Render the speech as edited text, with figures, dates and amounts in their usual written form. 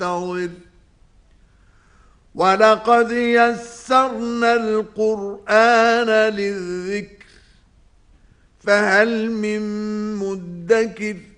فانتظر ولقد يسرنا القرآن للذكر فهل من مدكر